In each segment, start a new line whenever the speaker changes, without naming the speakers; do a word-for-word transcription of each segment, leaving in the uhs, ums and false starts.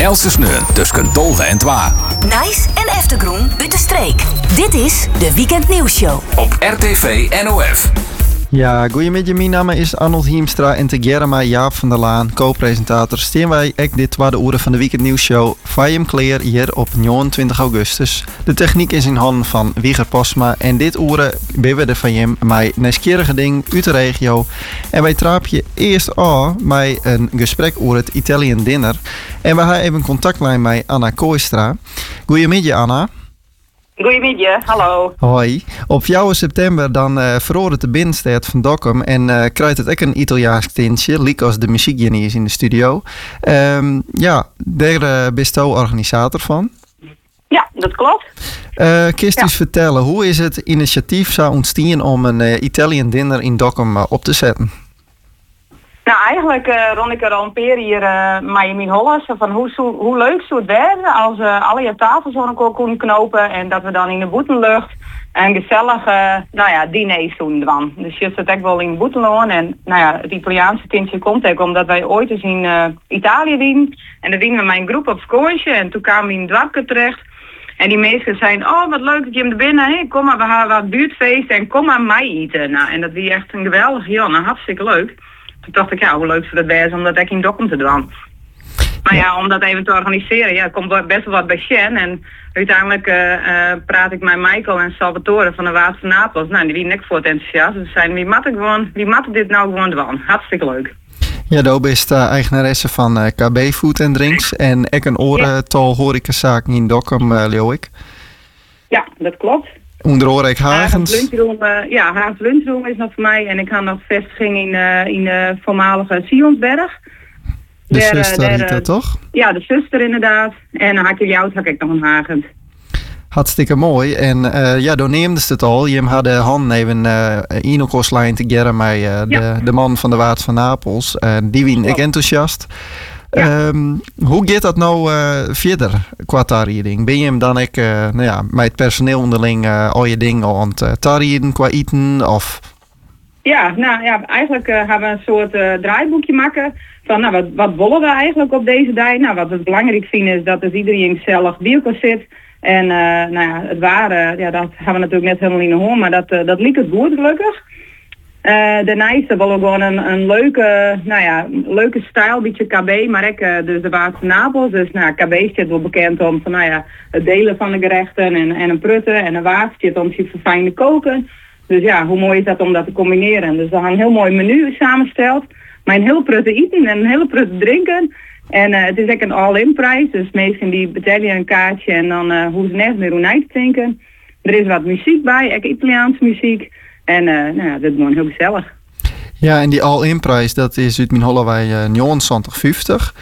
Else sneeuw tussen tolve en twa.
Nice en Eftergroen uit de streek. Dit is de Weekend Nieuwsshow.
Op R T V N O F.
Ja, goeiemiddag. Mijn naam is Arnold Hiemstra en tegenover mij Jaap van der Laan, co-presentator. Steen wij ook dit tweede uur van de Weekend Nieuwsshow. Vajem Kleer hier op negenentwintig augustus. De techniek is in handen van Wieger Posma. En dit uur ben we de van hem met nieuwsgierige ding uit de regio. En wij traapje eerst aan met een gesprek over het Italian Dinner. En we hebben even contactlijn met Anna Kooistra. Goedemiddag, Anna.
Goedemiddag, hallo.
Hoi. Op vier september dan uh, verhoort het de binnenstad van Dokkum en uh, krijgt het ook een Italiaans tintje, liek als de muziekgenie is in de studio. Um, ja, daar uh, bist u organisator van.
Ja, dat klopt.
Uh, Kist
ja.
eens vertellen, hoe is het initiatief zou ontstaan om een uh, Italian dinner in Dokkum uh, op te zetten?
Nou, eigenlijk uh, rond ik er al een paar hier uh, met mijn holles van hoe, zo, hoe leuk zou het werden als uh, alle je tafels aan elkaar kunnen knopen en dat we dan in de boetenlucht een gezellig uh, nou ja, diner doen dan. Dus je zit echt wel in de boetenloon en nou ja, het Italiaanse tintje komt ook omdat wij ooit eens in uh, Italië dienen en dan dienen we mijn groep op Scootje en toen kwamen we in het dorpje terecht. En die mensen zeiden, oh wat leuk dat je hem er binnen, hey, kom maar, we gaan wat buurtfeest en kom maar mij eten. Nou, en dat was echt een geweldig, ja, nou, hartstikke leuk. Toen dacht ik, ja, hoe leuk zou dat wezen om dat ik in Dokkum te doen. Maar ja, om dat even te organiseren, ja, het komt best wel wat bij Sjen. En uiteindelijk uh, uh, praat ik met Michael en Salvatore van de Waard van Napels. Nou, die waren net voor het enthousiast. Dus zijn wie mat ik gewoon, wie mat dit nou gewoon doen? Hartstikke leuk.
Ja, Dobe is de eigenaresse van uh, K B Food and Drinks. En ik een orental ja. horecazaken in Dokkum, uh, leeuw ik.
Ja, dat klopt.
Onder Oorijk Hagens.
Lunchroom, uh, ja, Hagens Lunchroom is nog voor mij. En ik ga nog vestiging in, uh, in de voormalige Sionsberg.
De
der,
zuster
der,
heet dat, toch?
Ja, de zuster inderdaad. En dan had je jou, had ik nog een Hagens.
Hartstikke mooi. En uh, ja, toen neemde ze het al. Je had de hand even uh, in elkaar lijn together met uh, de,
ja.
de man van de Waard van Napels. Uh, die wien ik enthousiast. Ja. Um, hoe gaat dat nou uh, verder qua tarriering? Ben je hem dan ook uh, nou ja, met het personeel onderling uh, al je dingen aan het uh, tarrieren qua eten? Of?
Ja, nou ja, eigenlijk uh, hebben we een soort uh, draaiboekje maken van nou, wat, wat willen we eigenlijk op deze dag? Nou, wat we belangrijk vinden is dat dus iedereen gezellig bij elkaar zit. En uh, nou ja, het waren, ja, dat hebben we natuurlijk net helemaal in de hoorn, maar dat, uh, dat liep het goed gelukkig. Uh, daarnaast willen we gewoon een, een leuke, nou ja, leuke stijl, beetje K B, maar ook uh, dus de Waard van Napels. Dus nou, K B staat wel bekend om van, nou ja, het delen van de gerechten en, en een prutten. En een Waard staat om zich verfijnde koken. Dus ja, hoe mooi is dat om dat te combineren? Dus we gaan een heel mooi menu samengesteld. Maar een heel prutte eten en een hele prutte drinken. En uh, het is echt een all-in prijs. Dus mensen die betalen een kaartje en dan uh, hoeven ze nergens meer hoe te drinken. Er is wat muziek bij, echt Italiaanse muziek. En uh, nou ja, dat is gewoon heel gezellig.
Ja, en die all-in prijs, dat is uit mijn Holloway uh, negenentwintig vijftig.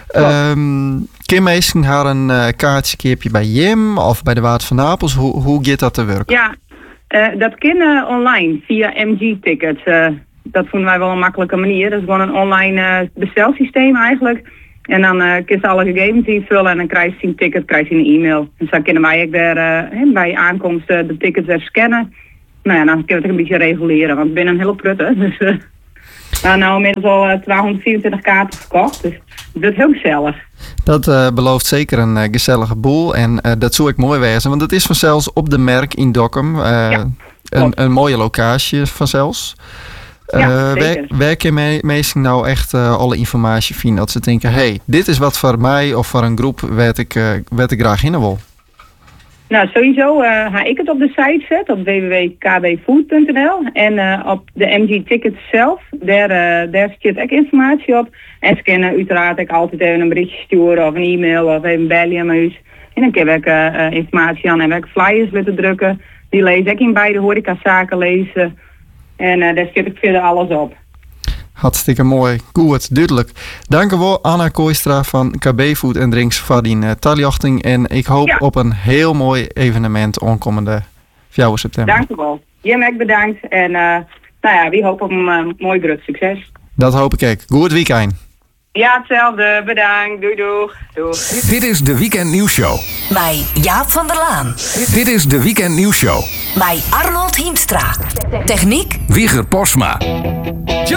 Um, Kim Meesken haar een uh, kaartje keertje bij Jim of bij de Waard van Napels. Hoe, hoe gaat dat te werken?
Ja, uh, dat kan uh, online via M G-tickets. Uh, dat vonden wij wel een makkelijke manier. Dat is gewoon een online uh, bestelsysteem eigenlijk. En dan uh, kun je alle gegevens invullen en dan krijg je een ticket, krijg je een e-mail. Dus dan kunnen wij ook daar, uh, bij aankomst uh, de tickets weer scannen. Nou ja, dan kunnen we het een beetje reguleren, want ik ben een hele prutte. Dus uh, nou, nou inmiddels al uh, tweehonderdvierentwintig kaarten verkocht, dus dat is heel gezellig.
Dat uh, belooft zeker een uh, gezellige boel en uh, dat zou ik mooi wezen, want het is vanzelfs op de Merk in Dokkum. Uh,
ja,
een, een mooie locatie vanzelfs. Uh,
ja,
waar, waar kan me, mensen nou echt uh, alle informatie vinden? Dat ze denken, hey, dit is wat voor mij of voor een groep waar ik, uh, waar ik graag in wil.
Nou, sowieso uh, ga ik het op de site zetten, op w w w punt k b food punt n l. En uh, op de M G Tickets zelf, daar, uh, daar zit ook informatie op. En ze kunnen uiteraard ook altijd even een berichtje sturen of een e-mail of even bellen met ons. En dan kunnen we ook uh, informatie aan en we flyers laten drukken. Die lees ik in beide horecazaken lezen. En uh, daar zit ik verder alles op.
Hartstikke mooi. Goed, duidelijk. Dank u wel, Anna Kooistra van K B Food and Drinks voor die uh, tarjachting. En ik hoop ja. op een heel mooi evenement aankomende vier september.
Dank u wel. Jim, ook bedankt. En uh, nou ja, wie hoopt op een uh, mooi groot succes.
Dat hoop ik ook. Goed weekend.
Ja, hetzelfde. Bedankt. Doei, doeg. Doeg.
Dit is de Weekend Nieuwsshow.
Bij Jaap van der Laan.
Dit is de Weekend Nieuwsshow.
Bij Arnold Hiemstra. Techniek.
Wieger Posma.